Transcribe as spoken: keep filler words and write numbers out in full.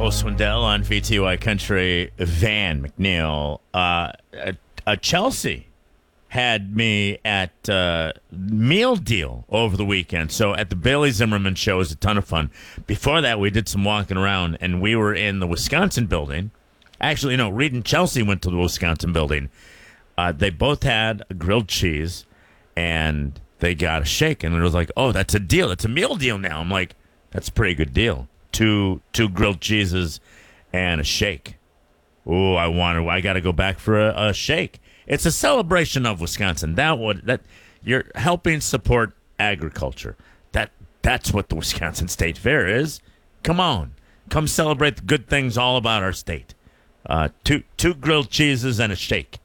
Michael Swindell on V T Y Country. Van McNeil. Uh, a, a Chelsea had me at uh, meal deal over the weekend. So at the Bailey Zimmerman show, it was a ton of fun. Before that, we did some walking around, and we were in the Wisconsin building. Actually, no, Reed and Chelsea went to the Wisconsin building. Uh, they both had a grilled cheese, and they got a shake. And it was like, oh, that's a deal. It's a meal deal now. I'm like, that's a pretty good deal. Two two grilled cheeses and a shake. Oh, I want to. I got to go back for a, a shake. It's a celebration of Wisconsin. That would that you're helping support agriculture. That that's what the Wisconsin State Fair is. Come on, come celebrate the good things all about our state. Uh, two two grilled cheeses and a shake.